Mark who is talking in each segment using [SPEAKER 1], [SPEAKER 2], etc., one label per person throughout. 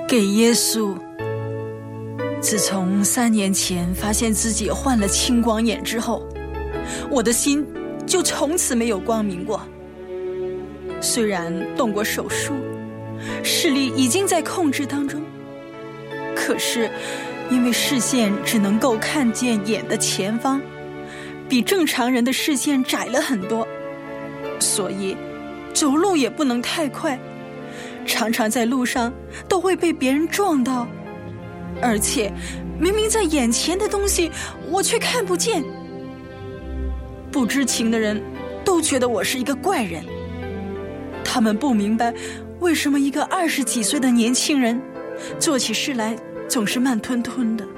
[SPEAKER 1] 给耶稣。自从3年前发现自己患了青光眼之后，我的心就从此没有光明过。虽然动过手术，视力已经在控制当中，可是因为视线只能够看见眼的前方，比正常人的视线窄了很多，所以走路也不能太快，常常在路上都会被别人撞到，而且明明在眼前的东西我却看不见。不知情的人都觉得我是一个怪人，他们不明白为什么一个20几岁的年轻人做起事来总是慢吞吞的。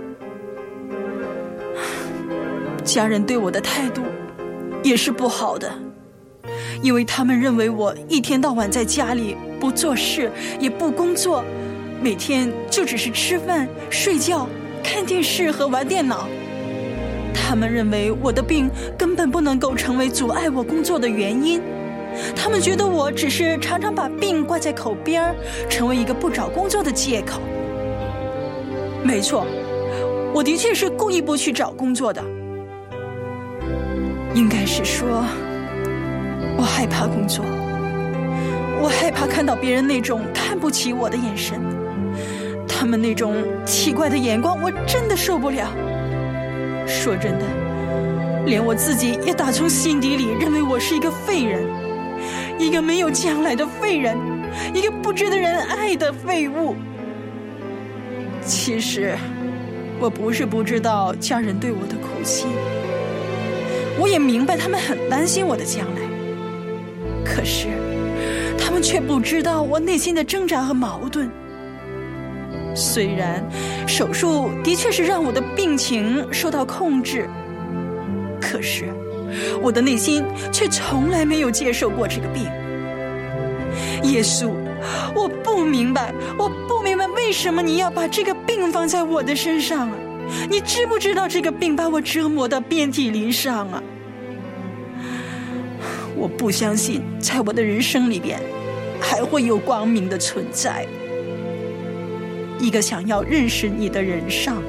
[SPEAKER 1] 家人对我的态度也是不好的，因为他们认为我一天到晚在家里不做事也不工作，每天就只是吃饭、睡觉、看电视和玩电脑。他们认为我的病根本不能够成为阻碍我工作的原因，他们觉得我只是常常把病挂在口边，成为一个不找工作的借口。没错，我的确是故意不去找工作的。应该是说，我害怕工作，我害怕看到别人那种看不起我的眼神，他们那种奇怪的眼光我真的受不了。说真的，连我自己也打从心底里认为我是一个废人，一个没有将来的废人，一个不值得人爱的废物。其实我不是不知道家人对我的苦心，我也明白他们很担心我的将来，可是他们却不知道我内心的挣扎和矛盾。虽然手术的确是让我的病情受到控制，可是我的内心却从来没有接受过这个病。耶稣，我不明白为什么你要把这个病放在我的身上啊？你知不知道这个病把我折磨得遍体鳞伤啊？我不相信在我的人生里边还会有光明的存在。一个想要认识你的人上，